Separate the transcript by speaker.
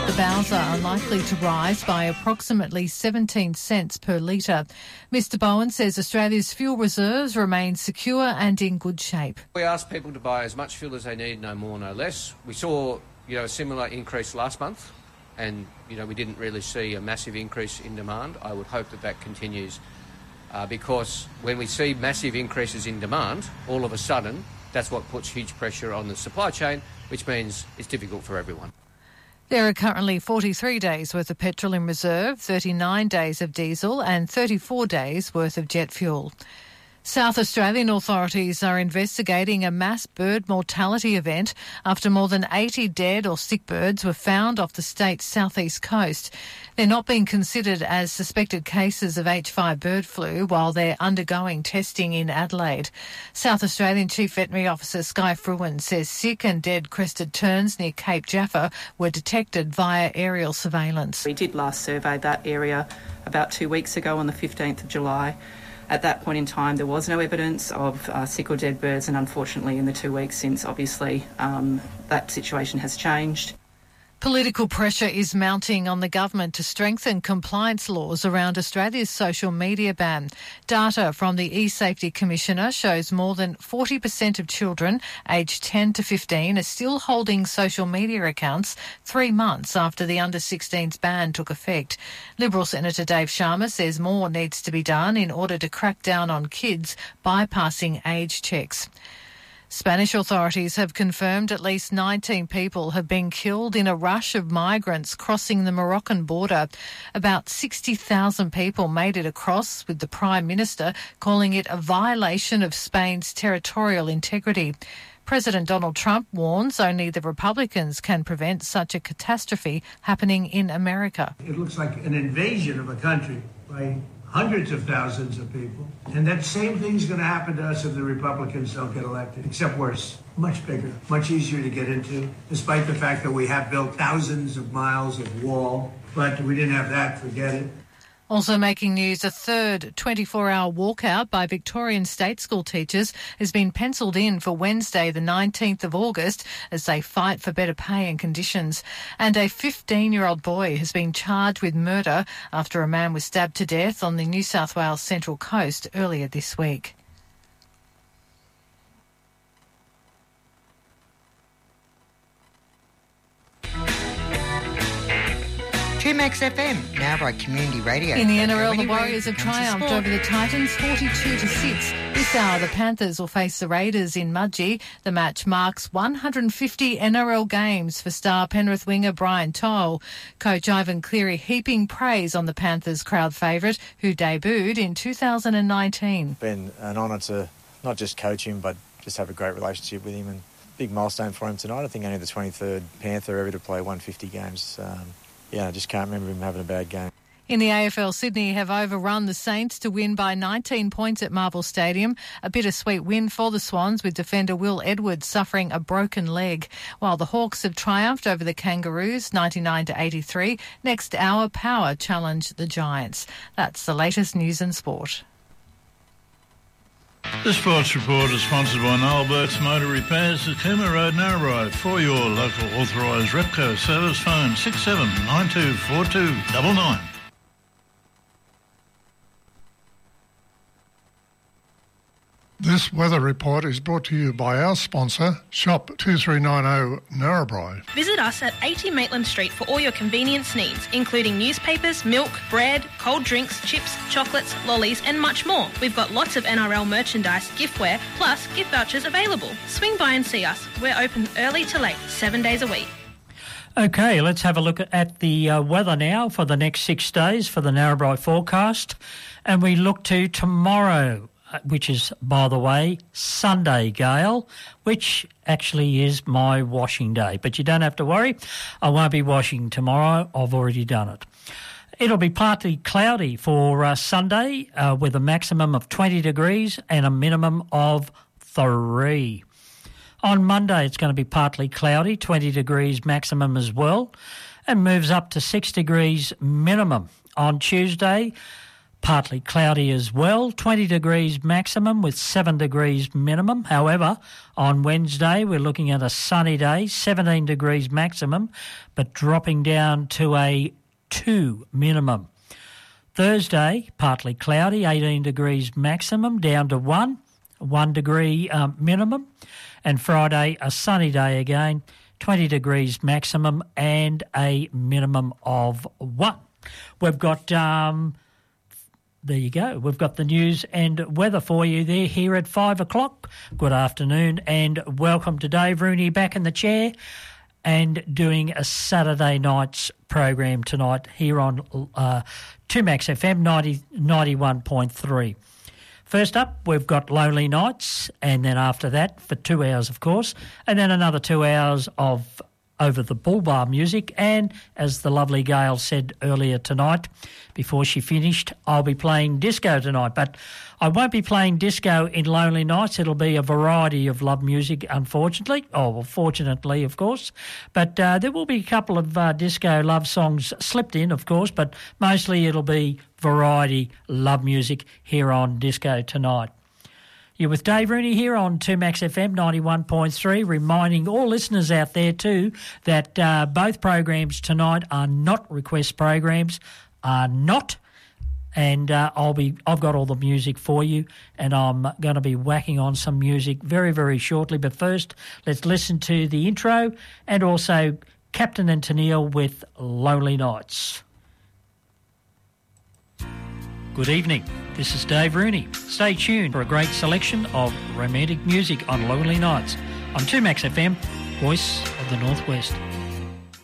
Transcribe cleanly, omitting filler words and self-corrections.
Speaker 1: at the Bowser are likely to rise by approximately 17 cents per litre. Mr Bowen says Australia's fuel reserves remain secure and in good shape.
Speaker 2: We asked people to buy as much fuel as they need, no more, no less. We saw, a similar increase last month, and, we didn't really see a massive increase in demand. I would hope that continues, because when we see massive increases in demand, all of a sudden, that's what puts huge pressure on the supply chain, which means it's difficult for everyone.
Speaker 1: There are currently 43 days worth of petrol in reserve, 39 days of diesel and 34 days worth of jet fuel. South Australian authorities are investigating a mass bird mortality event after more than 80 dead or sick birds were found off the state's southeast coast. They're not being considered as suspected cases of H5 bird flu while they're undergoing testing in Adelaide. South Australian Chief Veterinary Officer Skye Fruin says sick and dead crested terns near Cape Jaffa were detected via aerial surveillance.
Speaker 3: We did last survey that area about 2 weeks ago on the 15th of July. At that point in time, there was no evidence of sick or dead birds, and unfortunately in the 2 weeks since, obviously, that situation has changed.
Speaker 1: Political pressure is mounting on the government to strengthen compliance laws around Australia's social media ban. Data from the eSafety Commissioner shows more than 40% of children aged 10 to 15 are still holding social media accounts 3 months after the under-16s ban took effect. Liberal Senator Dave Sharma says more needs to be done in order to crack down on kids bypassing age checks. Spanish authorities have confirmed at least 19 people have been killed in a rush of migrants crossing the Moroccan border. About 60,000 people made it across, with the Prime Minister calling it a violation of Spain's territorial integrity. President Donald Trump warns only the Republicans can prevent such a catastrophe happening in America.
Speaker 4: It looks like an invasion of a country by hundreds of thousands of people. And that same thing's going to happen to us if the Republicans don't get elected, except worse, much bigger, much easier to get into, despite the fact that we have built thousands of miles of wall. But we didn't have that, forget it.
Speaker 1: Also making news, a third 24-hour walkout by Victorian state school teachers has been pencilled in for Wednesday, the 19th of August, as they fight for better pay and conditions. And a 15-year-old boy has been charged with murder after a man was stabbed to death on the New South Wales Central Coast earlier this week.
Speaker 5: Max FM, Narrabri Community Radio.
Speaker 1: In the NRL, the Warriors have triumphed over the Titans 42-6. This hour, the Panthers will face the Raiders in Mudgee. The match marks 150 NRL games for star Penrith winger Brian To'o. Coach Ivan Cleary heaping praise on the Panthers crowd favourite, who debuted in 2019.
Speaker 6: Been an honour to not just coach him, but just have a great relationship with him, and big milestone for him tonight. I think only the 23rd Panther ever to play 150 games. I just can't remember him having a bad game.
Speaker 1: In the AFL, Sydney have overrun the Saints to win by 19 points at Marvel Stadium. A bittersweet win for the Swans, with defender Will Edwards suffering a broken leg. While the Hawks have triumphed over the Kangaroos 99-83. Next hour, Power challenge the Giants. That's the latest news and sport.
Speaker 7: The Sports Report is sponsored by Noel Burke's Motor Repairs at Cooma Road, Narrabri. For your local authorised Repco service, phone 67924299.
Speaker 8: This weather report is brought to you by our sponsor, Shop 2390 Narrabri.
Speaker 9: Visit us at 80 Maitland Street for all your convenience needs, including newspapers, milk, bread, cold drinks, chips, chocolates, lollies and much more. We've got lots of NRL merchandise, giftware, plus gift vouchers available. Swing by and see us. We're open early to late, 7 days a week.
Speaker 10: Okay, let's have a look at the weather now for the next 6 days for the Narrabri forecast. And we look to tomorrow, which is, by the way, Sunday, Gail, which actually is my washing day. But you don't have to worry. I won't be washing tomorrow. I've already done it. It'll be partly cloudy for Sunday with a maximum of 20 degrees and a minimum of 3. On Monday, it's going to be partly cloudy, 20 degrees maximum as well, and moves up to 6 degrees minimum. On Tuesday, Partly cloudy as well, 20 degrees maximum with 7 degrees minimum. However, on Wednesday we're looking at a sunny day, 17 degrees maximum, but dropping down to a 2 minimum. Thursday, partly cloudy, 18 degrees maximum, down to 1 degree minimum. And Friday, a sunny day again, 20 degrees maximum and a minimum of 1. We've got... there you go. We've got the news and weather for you there here at 5 o'clock. Good afternoon and welcome to Dave Rooney back in the chair and doing a Saturday night's program tonight here on 2Max FM 91.3. First up, we've got Lonely Nights, and then after that, for 2 hours, of course, and then another 2 hours of Over the Bull Bar music. And as the lovely Gail said earlier tonight, before she finished, I'll be playing disco tonight. But I won't be playing disco in Lonely Nights. It'll be a variety of love music, unfortunately. Oh, well, fortunately, of course. But there will be a couple of disco love songs slipped in, of course, but mostly it'll be variety love music here on Disco Tonight. You're with Dave Rooney here on 2Max FM 91.3, reminding all listeners out there too that both programs tonight are not request programs, and I've got all the music for you, and I'm going to be whacking on some music very, very shortly. But first, let's listen to the intro and also Captain and Tennille with Lonely Nights. Good evening, this is Dave Rooney. Stay tuned for a great selection of romantic music on Lonely Nights on 2Max FM, Voice of the Northwest.